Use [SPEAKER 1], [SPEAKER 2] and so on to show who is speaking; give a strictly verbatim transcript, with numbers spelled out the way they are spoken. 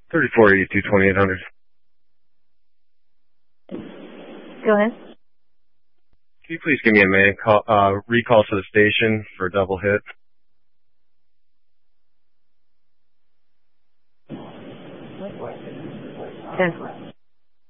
[SPEAKER 1] thirty-four eighty-two twenty-eight hundred.
[SPEAKER 2] Go ahead.
[SPEAKER 1] Can you please give me a man call, uh, recall to the station for a double hit?
[SPEAKER 2] ten.